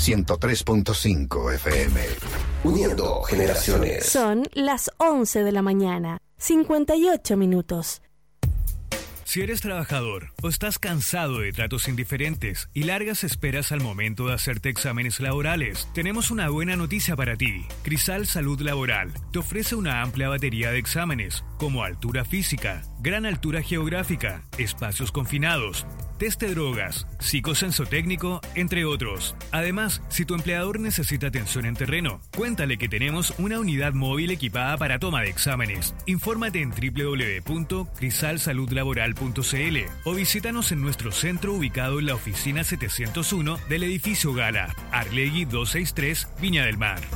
103.5 FM. Uniendo generaciones. Son las 11 de la mañana, 58 minutos. Si eres trabajador o estás cansado de tratos indiferentes y largas esperas al momento de hacerte exámenes laborales, tenemos una buena noticia para ti. Crisal Salud Laboral te ofrece una amplia batería de exámenes, como altura física, gran altura geográfica, espacios confinados, test de drogas, psicosensotécnico, entre otros. Además, si tu empleador necesita atención en terreno, cuéntale que tenemos una unidad móvil equipada para toma de exámenes. Infórmate en www.crisalsaludlaboral.cl o visítanos en nuestro centro ubicado en la oficina 701 del edificio Gala, Arlegui 263, Viña del Mar.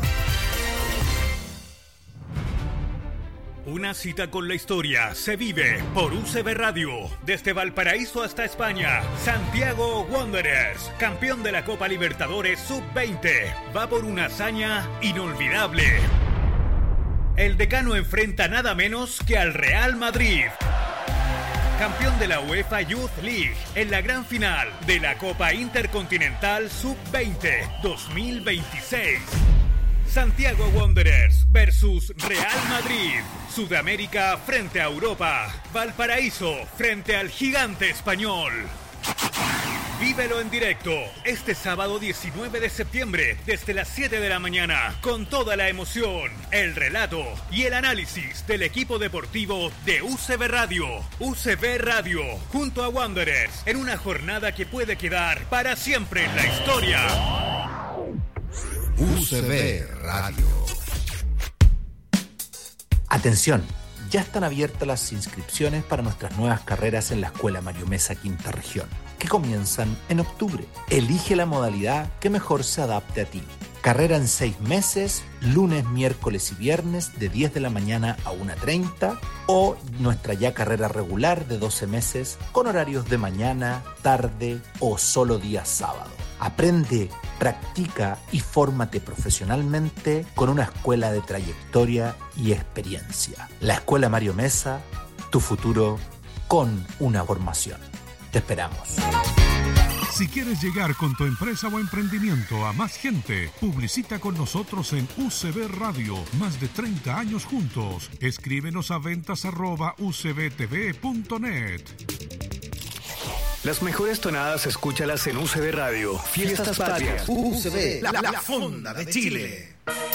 Una cita con la historia se vive por UCB Radio. Desde Valparaíso hasta España, Santiago Wanderers, campeón de la Copa Libertadores Sub-20, va por una hazaña inolvidable. El decano enfrenta nada menos que al Real Madrid, campeón de la UEFA Youth League, en la gran final de la Copa Intercontinental Sub-20 2026. Santiago Wanderers versus Real Madrid. Sudamérica frente a Europa. Valparaíso frente al gigante español. Vívelo en directo este sábado 19 de septiembre desde las 7 de la mañana con toda la emoción, el relato y el análisis del equipo deportivo de UCB Radio. UCB Radio junto a Wanderers en una jornada que puede quedar para siempre en la historia. UCB Radio. Atención, ya están abiertas las inscripciones para nuestras nuevas carreras en la Escuela Mario Mesa Quinta Región, que comienzan en octubre. Elige la modalidad que mejor se adapte a ti. Carrera en 6 meses, lunes, miércoles y viernes de 10 de la mañana a 1:30 o nuestra ya carrera regular de 12 meses con horarios de mañana, tarde o solo días sábado. Aprende, practica y fórmate profesionalmente con una escuela de trayectoria y experiencia. La Escuela Mario Mesa, tu futuro con una formación. Te esperamos. Si quieres llegar con tu empresa o emprendimiento a más gente, publicita con nosotros en UCB Radio. Más de 30 años juntos. Escríbenos a ventas@ucbtv.net. Las mejores tonadas escúchalas en UCB Radio. Fiestas Patrias. UCB, la fonda de Chile.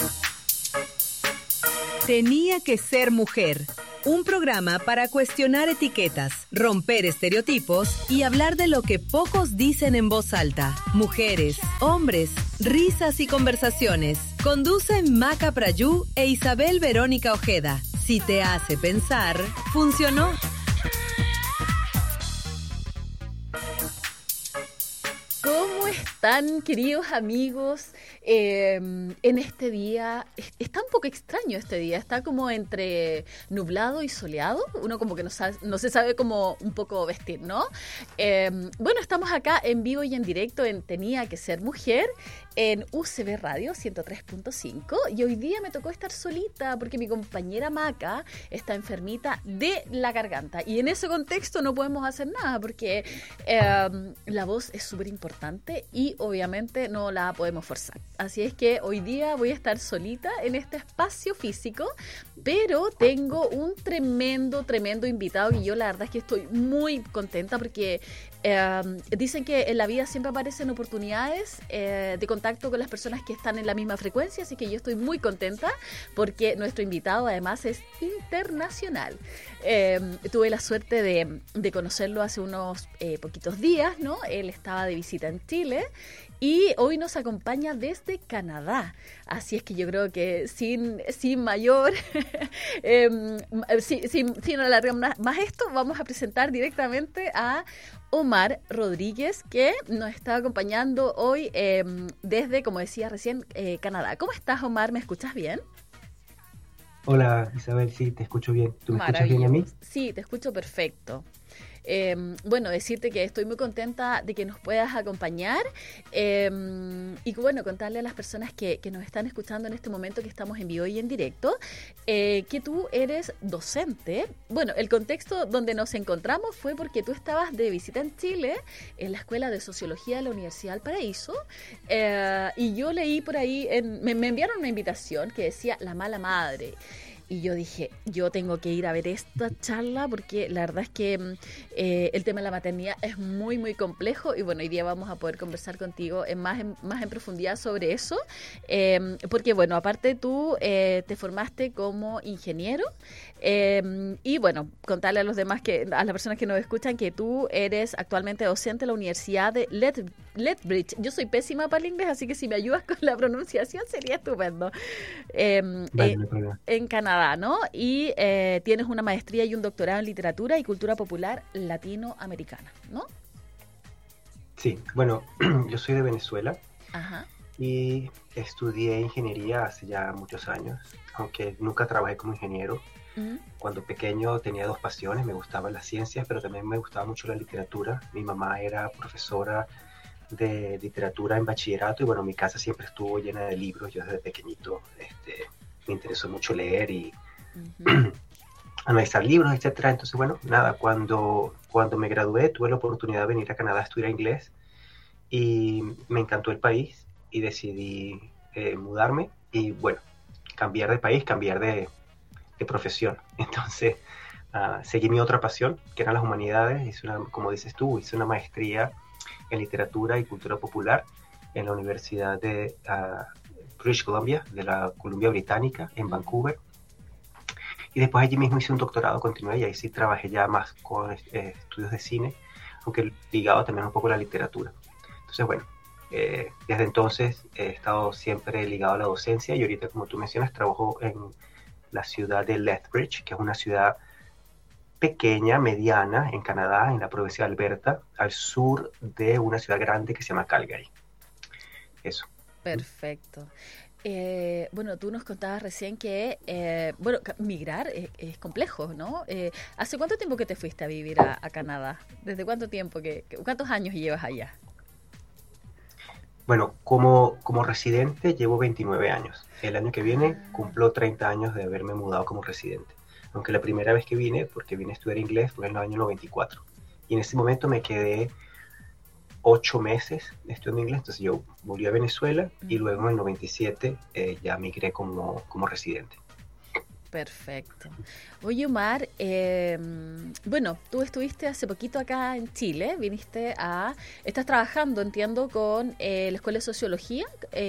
Tenía que ser mujer. Un programa para cuestionar etiquetas, romper estereotipos y hablar de lo que pocos dicen en voz alta. Mujeres, hombres, risas y conversaciones. Conducen Maca Prayú e Isabel Verónica Ojeda. Si te hace pensar, funcionó. ¿Cómo están, queridos amigos? En este día, está un poco extraño este día, está como entre nublado y soleado, uno como que no se sabe cómo un poco vestir, ¿no? Bueno, estamos acá en vivo y en directo en Tenía que ser mujer, en UCB Radio 103.5, y hoy día me tocó estar solita porque mi compañera Maca está enfermita de la garganta, y en ese contexto no podemos hacer nada porque la voz es súper importante y obviamente no la podemos forzar. Así es que hoy día voy a estar solita en este espacio físico, pero tengo un tremendo invitado y yo la verdad es que estoy muy contenta porque dicen que en la vida siempre aparecen oportunidades de contacto con las personas que están en la misma frecuencia, así que yo estoy muy contenta porque nuestro invitado además es internacional. Tuve la suerte de conocerlo hace unos poquitos días, ¿no? Él estaba de visita en Chile y hoy nos acompaña desde Canadá. Así es que yo creo que sin mayor, sin alargar más esto, vamos a presentar directamente a Omar Rodríguez, que nos está acompañando hoy desde, como decía recién, Canadá. ¿Cómo estás, Omar? ¿Me escuchas bien? Hola, Isabel, sí, te escucho bien. ¿Tú me escuchas bien a mí? Sí, te escucho perfecto. Bueno, decirte que estoy muy contenta de que nos puedas acompañar y bueno, contarle a las personas que nos están escuchando en este momento que estamos en vivo y en directo, que tú eres docente. Bueno, el contexto donde nos encontramos fue porque tú estabas de visita en Chile, en la Escuela de Sociología de la Universidad Valparaíso, y yo leí por ahí, me enviaron una invitación que decía La Mala Madre. Y yo dije, yo tengo que ir a ver esta charla porque la verdad es que el tema de la maternidad es muy, muy complejo y bueno, hoy día vamos a poder conversar contigo más en profundidad sobre eso, porque bueno, aparte tú te formaste como ingeniero y bueno, contarle a los demás, a las personas que nos escuchan, que tú eres actualmente docente en la Universidad de Lethbridge. Yo soy pésima para el inglés, así que si me ayudas con la pronunciación sería estupendo. En Canadá, ¿no? Y tienes una maestría y un doctorado en literatura y cultura popular latinoamericana, ¿no? Sí, bueno, yo soy de Venezuela. Ajá. Y estudié ingeniería hace ya muchos años, aunque nunca trabajé como ingeniero. Uh-huh. Cuando pequeño tenía dos pasiones, me gustaban las ciencias, pero también me gustaba mucho la literatura. Mi mamá era profesora de literatura en bachillerato y bueno, mi casa siempre estuvo llena de libros. Yo desde pequeñito me interesó mucho leer y Uh-huh. analizar libros, etcétera. Entonces, bueno, nada, cuando me gradué tuve la oportunidad de venir a Canadá a estudiar inglés y me encantó el país y decidí mudarme y bueno, cambiar de país, cambiar de profesión. Entonces, seguí mi otra pasión, que eran las humanidades. Como dices tú, hice una maestría en literatura y cultura popular en la Universidad de British Columbia, de la Columbia Británica, en Vancouver. Y después allí mismo hice un doctorado, continué y ahí sí trabajé ya más con estudios de cine, aunque ligado también un poco a la literatura. Entonces, bueno, desde entonces he estado siempre ligado a la docencia y ahorita, como tú mencionas, trabajo en la ciudad de Lethbridge, que es una ciudad pequeña, mediana, en Canadá, en la provincia de Alberta, al sur de una ciudad grande que se llama Calgary. Eso. Perfecto. Bueno, tú nos contabas recién que, migrar es complejo, ¿no? ¿Hace cuánto tiempo que te fuiste a vivir a Canadá? ¿Desde cuánto tiempo? ¿Cuántos años llevas allá? Bueno, como residente llevo 29 años. El año que viene cumplo 30 años de haberme mudado como residente. Aunque la primera vez que vine, porque vine a estudiar inglés, fue en el año 94. Y en ese momento me quedé 8 meses estudiando inglés. Entonces yo volví a Venezuela y luego en el 97 ya migré como residente. Perfecto. Oye, Omar, bueno, tú estuviste hace poquito acá en Chile, estás trabajando, entiendo, con la Escuela de Sociología,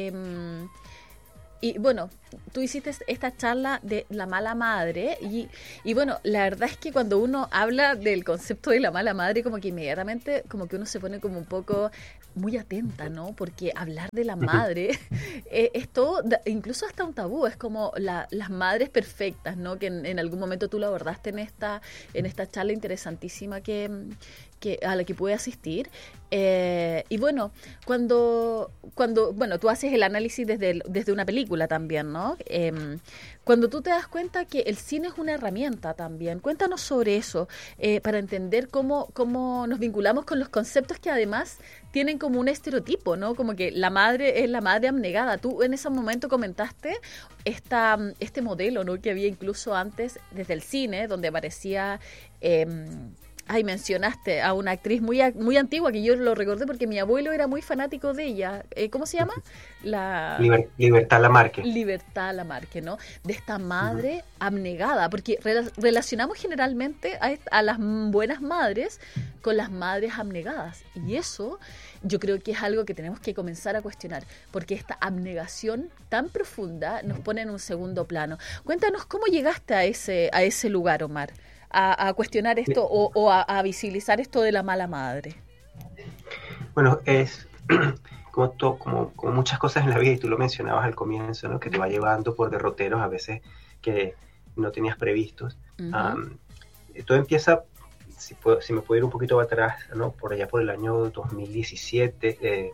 y bueno, tú hiciste esta charla de la mala madre y bueno, la verdad es que cuando uno habla del concepto de la mala madre, como que inmediatamente como que uno se pone como un poco muy atenta, ¿no? Porque hablar de la madre es todo, incluso hasta un tabú, es como las madres perfectas, ¿no? Que en algún momento tú lo abordaste en esta charla interesantísima a la que pude asistir. Y bueno, cuando bueno, tú haces el análisis desde una película también, ¿no? Cuando tú te das cuenta que el cine es una herramienta también, cuéntanos sobre eso, para entender cómo nos vinculamos con los conceptos que además tienen como un estereotipo, ¿no? Como que la madre es la madre abnegada. Tú en ese momento comentaste este modelo, ¿no? Que había incluso antes desde el cine, donde aparecía... mencionaste a una actriz muy antigua, que yo lo recordé porque mi abuelo era muy fanático de ella. ¿Cómo se llama? Libertad Lamarque. Libertad Lamarque, ¿no? De esta madre abnegada, porque relacionamos generalmente a las buenas madres con las madres abnegadas. Y eso yo creo que es algo que tenemos que comenzar a cuestionar, porque esta abnegación tan profunda nos pone en un segundo plano. Cuéntanos cómo llegaste a ese lugar, Omar, a cuestionar esto o a visibilizar esto de la mala madre. Bueno, es como muchas cosas en la vida, y tú lo mencionabas al comienzo, ¿no? Que te va llevando por derroteros a veces que no tenías previstos. Uh-huh. Todo empieza, si me puedo ir un poquito atrás, ¿no? Por allá por el año 2017,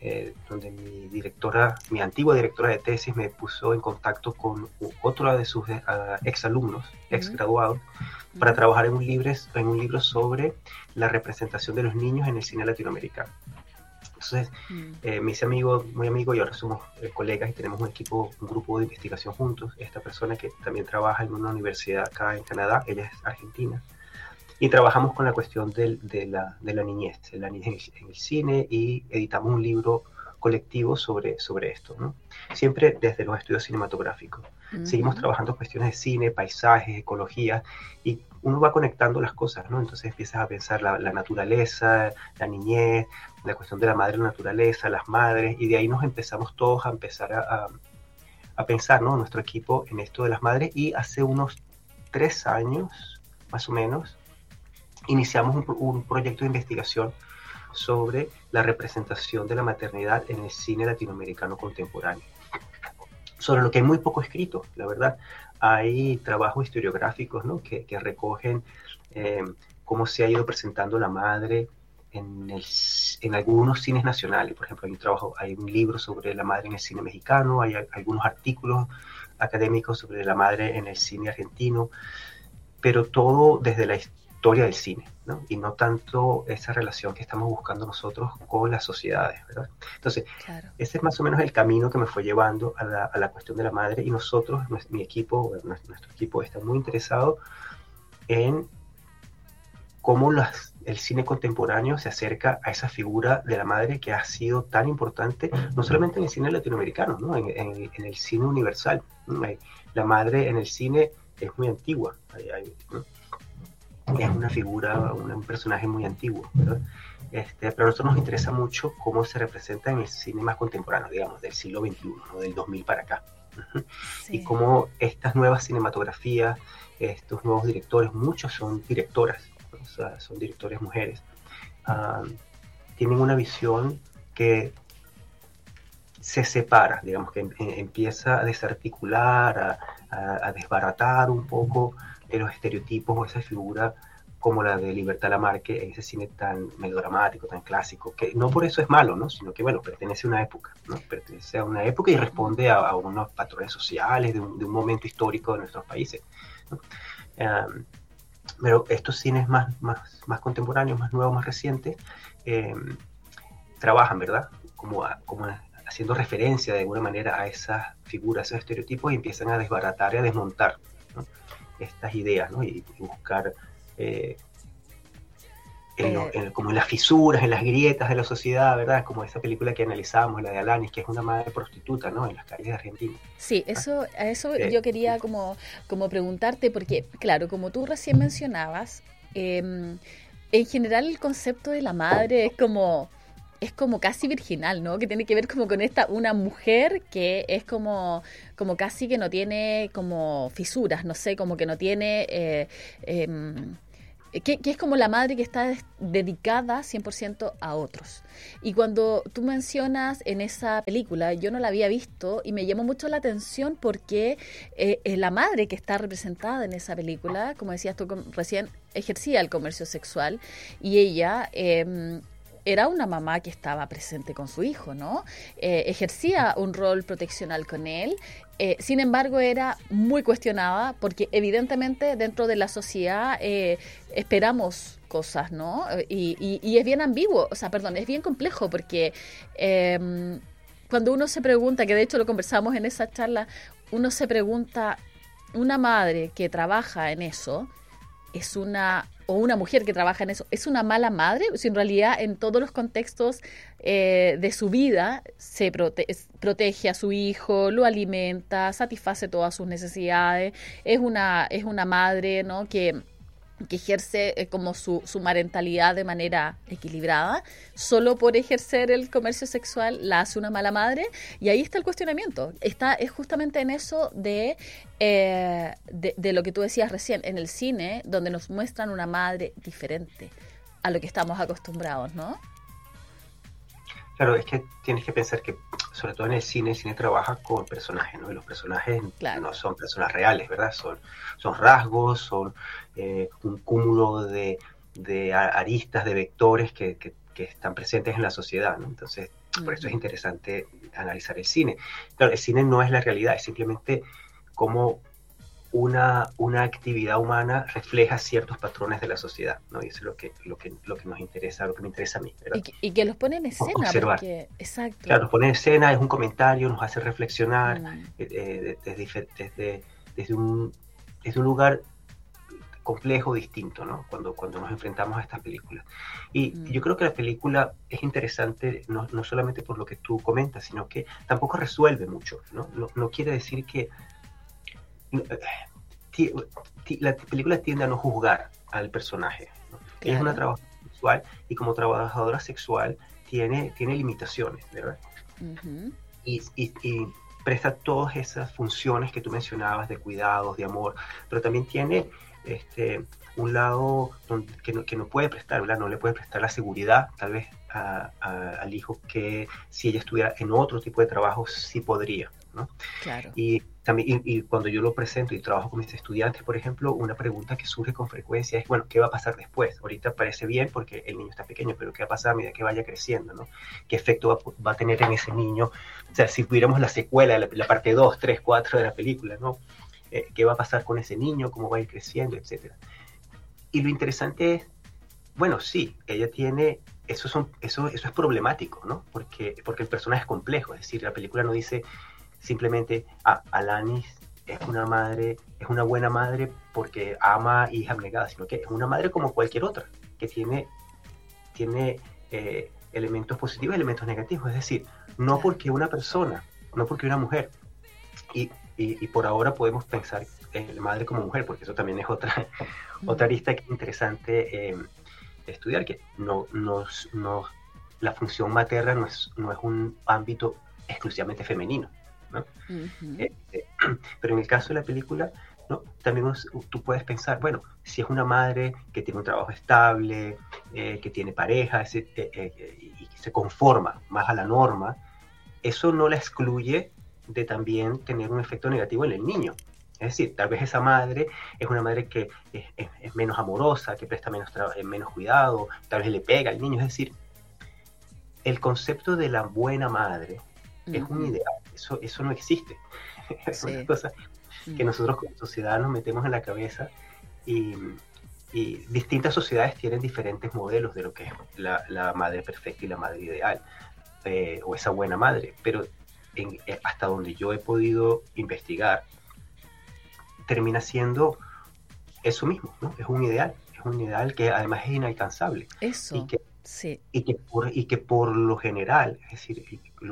donde mi antigua directora de tesis me puso en contacto con otro de sus exalumnos, exgraduados, para trabajar en un libro sobre la representación de los niños en el cine latinoamericano. Entonces, me hice muy amigo, y ahora somos colegas y tenemos un grupo de investigación juntos. Esta persona que también trabaja en una universidad acá en Canadá, ella es argentina, y trabajamos con la cuestión de la niñez en el cine, y editamos un libro colectivo sobre esto, ¿no? Siempre desde los estudios cinematográficos. Seguimos trabajando cuestiones de cine, paisajes, ecología, y uno va conectando las cosas, ¿no? Entonces empiezas a pensar la naturaleza, la niñez, la cuestión de la madre naturaleza, las madres, y de ahí nos empezamos todos a empezar a pensar, ¿no? Nuestro equipo en esto de las madres, y hace unos 3 años, más o menos, iniciamos un proyecto de investigación sobre la representación de la maternidad en el cine latinoamericano contemporáneo, sobre lo que hay muy poco escrito, la verdad. Hay trabajos historiográficos, ¿no? que recogen cómo se ha ido presentando la madre en algunos cines nacionales. Por ejemplo, hay un libro sobre la madre en el cine mexicano, hay algunos artículos académicos sobre la madre en el cine argentino, pero todo desde la historia del cine, ¿no? Y no tanto esa relación que estamos buscando nosotros con las sociedades, ¿verdad? Entonces, ese es más o menos el camino que me fue llevando a la cuestión de la madre, y nosotros, nuestro equipo está muy interesado en cómo el cine contemporáneo se acerca a esa figura de la madre que ha sido tan importante, no solamente en el cine latinoamericano, ¿no? en el cine universal, ¿no? La madre en el cine es muy antigua, ¿no? Es una figura, un personaje muy antiguo, ¿verdad? Pero a nosotros nos interesa mucho cómo se representa en el cine más contemporáneo, digamos, del siglo XXI, ¿no? Del 2000 para acá. Sí. Y cómo estas nuevas cinematografías, estos nuevos directores, muchos son directoras, ¿no? O sea, son directores mujeres, tienen una visión que se separa, digamos, que empieza a desarticular, a desbaratar un poco de los estereotipos o esa figura como la de Libertad Lamarque, en ese cine tan melodramático, tan clásico, que no por eso es malo, ¿no? Sino que, bueno, pertenece a una época, ¿no? Pertenece a una época y responde a unos patrones sociales de un momento histórico de nuestros países, ¿no? Pero estos cines más contemporáneos, más nuevos, más recientes, trabajan, ¿verdad? Como haciendo referencia de alguna manera a esas figuras, esos estereotipos, y empiezan a desbaratar y a desmontar, ¿no? Estas ideas, ¿no? Y buscar como en las fisuras, en las grietas de la sociedad, ¿verdad? Como esa película que analizamos, la de Alanis, que es una madre prostituta, ¿no? En las calles de Argentina. Sí, a eso yo quería como preguntarte, porque, claro, como tú recién mencionabas, en general el concepto de la madre es como casi virginal, ¿no? Que tiene que ver como con una mujer que es como casi que no tiene como fisuras, no sé, como que no tiene, que es como la madre que está dedicada 100% a otros. Y cuando tú mencionas en esa película, yo no la había visto y me llamó mucho la atención porque la madre que está representada en esa película, como decías tú recién, ejercía el comercio sexual, y ella era una mamá que estaba presente con su hijo, ¿no? Ejercía un rol proteccional con él. Sin embargo, era muy cuestionada porque evidentemente dentro de la sociedad esperamos cosas, ¿no? Y es bien ambiguo, o sea, perdón, es bien complejo porque cuando uno se pregunta, que de hecho lo conversamos en esa charla, uno se pregunta, una madre que trabaja en eso, o una mujer que trabaja en eso, ¿es una mala madre? O sea, en realidad, en todos los contextos de su vida, se protege a su hijo, lo alimenta, satisface todas sus necesidades, es una madre, ¿no? que ejerce como su parentalidad de manera equilibrada. Solo por ejercer el comercio sexual la hace una mala madre, y ahí está el cuestionamiento. Es justamente en eso de lo que tú decías recién, en el cine, donde nos muestran una madre diferente a lo que estamos acostumbrados, ¿no? Claro, es que tienes que pensar que, sobre todo en el cine trabaja con personajes, ¿no? Y los personajes no son personas reales, ¿verdad? Son rasgos, son un cúmulo de aristas, de vectores que están presentes en la sociedad, ¿no? Entonces, por eso es interesante analizar el cine. Claro, el cine no es la realidad, es simplemente cómo una actividad humana refleja ciertos patrones de la sociedad, ¿no? Y eso es lo que nos interesa, lo que me interesa a mí, ¿verdad? Y que los pone en escena. Observar. Porque, exacto. Claro, nos pone en escena, es un comentario, nos hace reflexionar desde un lugar complejo, distinto, ¿no? Cuando nos enfrentamos a estas películas. Y yo creo que la película es interesante no solamente por lo que tú comentas, sino que tampoco resuelve mucho, ¿no? No quiere decir que la película tiende a no juzgar al personaje, ¿no? Claro. Es una trabajadora sexual y como trabajadora sexual tiene limitaciones, ¿verdad? Uh-huh. Y presta todas esas funciones que tú mencionabas de cuidados, de amor, pero también tiene un lado que no puede prestar, ¿verdad? No le puede prestar la seguridad, tal vez al hijo, que si ella estuviera en otro tipo de trabajo sí podría, ¿no? Claro. Y también y cuando yo lo presento y trabajo con mis estudiantes, por ejemplo, una pregunta que surge con frecuencia es, bueno, ¿qué va a pasar después? Ahorita parece bien porque el niño está pequeño, pero ¿qué va a pasar a medida que vaya creciendo, ¿no? ¿Qué efecto va a tener en ese niño? O sea, si tuviéramos la secuela, la parte 2, 3, 4 de la película, ¿no? ¿Qué va a pasar con ese niño? ¿Cómo va a ir creciendo? Etcétera. Y lo interesante es, bueno, sí, ella tiene, eso es problemático, ¿no? Porque el personaje es complejo, es decir, la película no dice simplemente, Alanis es una buena madre porque ama y es abnegada, sino que es una madre como cualquier otra, que tiene elementos positivos y elementos negativos, es decir, no porque una persona, no porque una mujer, y por ahora podemos pensar en madre como mujer, porque eso también es otra arista que es interesante estudiar, que la función materna no es un ámbito exclusivamente femenino, ¿no? Uh-huh. Pero en el caso de la película, ¿no? También tú puedes pensar, bueno, si es una madre que tiene un trabajo estable, que tiene pareja y se conforma más a la norma, eso no la excluye de también tener un efecto negativo en el niño. Es decir, tal vez esa madre es una madre que es menos amorosa, que presta menos cuidado, tal vez le pega al niño. Es decir, el concepto de la buena madre es un ideal, eso no existe. Es una cosa que nosotros como sociedad nos metemos en la cabeza y distintas sociedades tienen diferentes modelos de lo que es la madre perfecta y la madre ideal, o esa buena madre, pero hasta donde yo he podido investigar, termina siendo eso mismo, ¿no? Es un ideal que además es inalcanzable. Eso, y que por lo general, es decir,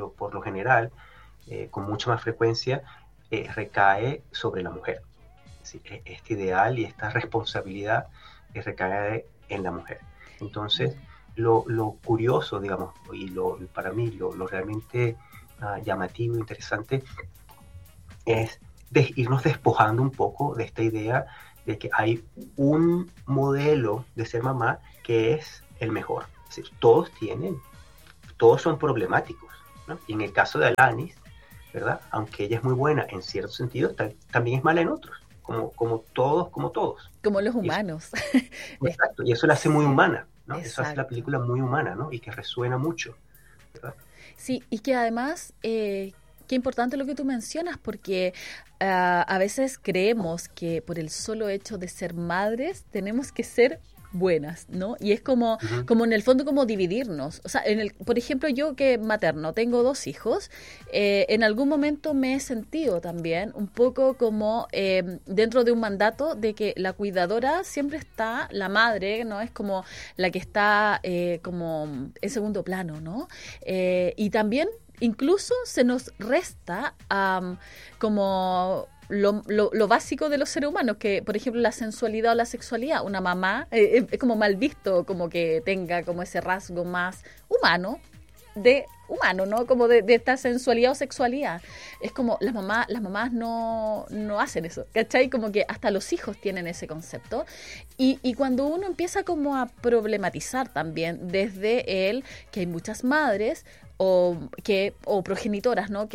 con mucha más frecuencia, recae sobre la mujer. Es decir, este ideal y esta responsabilidad recae en la mujer. Entonces, lo curioso, digamos, y para mí lo realmente llamativo, interesante, es irnos despojando un poco de esta idea de que hay un modelo de ser mamá que es el mejor. Es decir, todos son problemáticos, ¿no? Y en el caso de Alanis, ¿verdad? Aunque ella es muy buena en ciertos sentidos, también es mala en otros, como todos. Como los humanos. Exacto, y eso la hace muy humana, ¿no? Exacto. Eso hace la película muy humana, ¿no? Y que resuena mucho, ¿verdad? Sí, y que además, qué importante lo que tú mencionas, porque a veces creemos que por el solo hecho de ser madres tenemos que ser buenas, ¿no? Y es como en el fondo como dividirnos. O sea, por ejemplo, yo que materno, tengo 2 hijos, en algún momento me he sentido también un poco como dentro de un mandato de que la cuidadora siempre está, la madre, ¿no? Es como la que está como en segundo plano, ¿no? Y también incluso se nos resta como lo básico de los seres humanos, que por ejemplo la sensualidad o la sexualidad, una mamá es como mal visto, como que tenga como ese rasgo más humano, ¿no? Como de esta sensualidad o sexualidad. Es como las mamás no hacen eso, ¿cachai? Como que hasta los hijos tienen ese concepto. Y cuando uno empieza como a problematizar también desde que hay muchas madres o progenitoras, ¿no? Que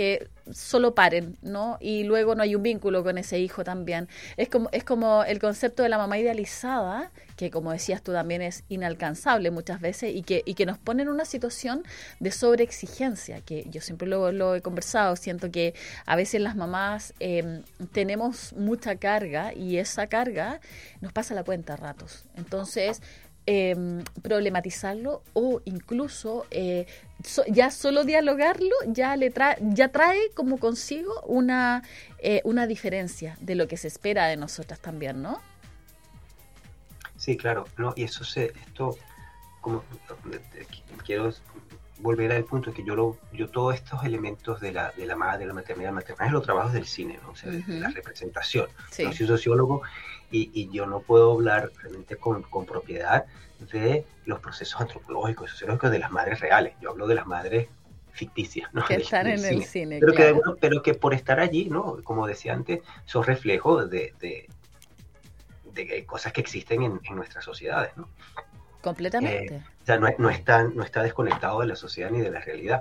solo paren, ¿no? Y luego no hay un vínculo con ese hijo también. Es como el concepto de la mamá idealizada, que como decías tú también es inalcanzable muchas veces y que nos pone en una situación de sobreexigencia, que yo siempre lo he conversado, siento que a veces las mamás tenemos mucha carga y esa carga nos pasa la cuenta a ratos. Entonces, problematizarlo o incluso ya solo dialogarlo ya trae como consigo una diferencia de lo que se espera de nosotras también, ¿no? Sí, claro, ¿no? Y como quiero volver al punto que yo todos estos elementos de la maternidad lo trabajo del cine, ¿no? O sea, de la representación. Sí. Yo soy sociólogo y yo no puedo hablar realmente con propiedad de los procesos antropológicos y sociológicos de las madres reales. Yo hablo de las madres ficticias, ¿no? Que están en el cine, pero, claro. pero que por estar allí, ¿no? Como decía antes, son reflejos de cosas que existen en nuestras sociedades, ¿no? Completamente. O sea, no está desconectado de la sociedad ni de la realidad.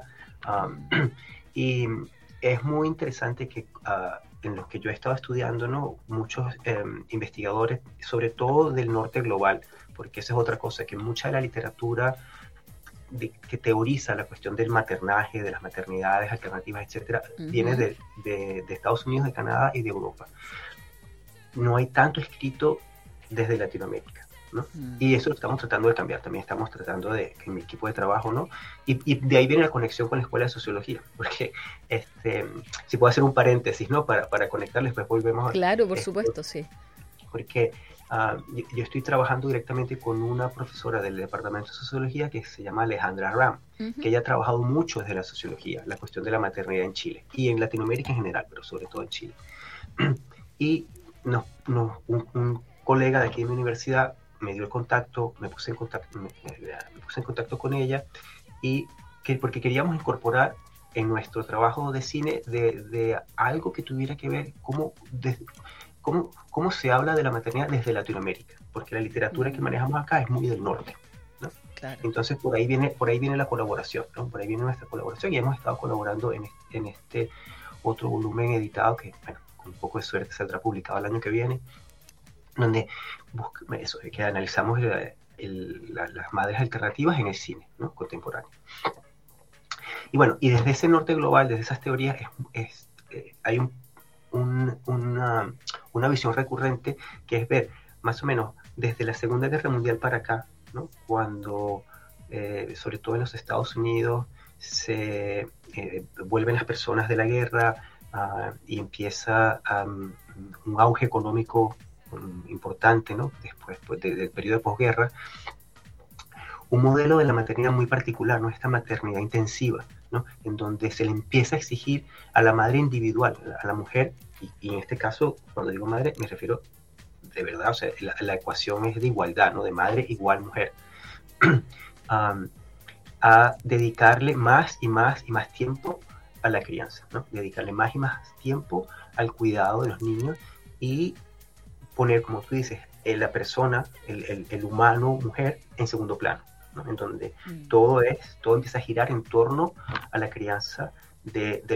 Y es muy interesante que en los que yo he estado estudiando, ¿no? Muchos investigadores, sobre todo del norte global, porque esa es otra cosa, que mucha de la literatura que teoriza la cuestión del maternaje, de las maternidades alternativas, etcétera, viene de Estados Unidos, de Canadá y de Europa. No hay tanto escrito desde Latinoamérica, ¿no? Y eso lo estamos tratando de cambiar. También estamos tratando de, en mi equipo de trabajo, ¿no? Y de ahí viene la conexión con la Escuela de Sociología, porque si puedo hacer un paréntesis, ¿no? Para conectarles, pues volvemos a... Claro, por supuesto, sí. Porque yo estoy trabajando directamente con una profesora del Departamento de Sociología que se llama Alejandra Ram, que ella ha trabajado mucho desde la sociología, la cuestión de la maternidad en Chile, y en Latinoamérica en general, pero sobre todo en Chile. Y un colega de aquí de mi universidad me dio el contacto, me puse en contacto con ella, porque queríamos incorporar en nuestro trabajo de cine de algo que tuviera que ver cómo se habla de la maternidad desde Latinoamérica, porque la literatura que manejamos acá es muy del norte, ¿no? Claro. Entonces por ahí viene la colaboración, ¿no? Por ahí viene nuestra colaboración y hemos estado colaborando en este otro volumen editado que, bueno, con un poco de suerte saldrá publicado el año que viene, donde que analizamos las madres alternativas en el cine, ¿no? Contemporáneo. Y bueno, y desde ese norte global, desde esas teorías, hay una visión recurrente que es ver más o menos desde la Segunda Guerra Mundial para acá, ¿no? Cuando sobre todo en los Estados Unidos se vuelven las personas de la guerra y empieza un auge económico importante, ¿no? Después del periodo de posguerra, un modelo de la maternidad muy particular, ¿no? Esta maternidad intensiva, ¿no? En donde se le empieza a exigir a la madre individual, a la mujer, y en este caso, cuando digo madre, me refiero de verdad, o sea, la ecuación es de igualdad, ¿no? De madre igual mujer, a dedicarle más y más y más tiempo a la crianza, ¿no? Dedicarle más y más tiempo al cuidado de los niños y poner, como tú dices, la persona, el humano, mujer, en segundo plano, ¿no? En donde todo empieza a girar en torno a la crianza de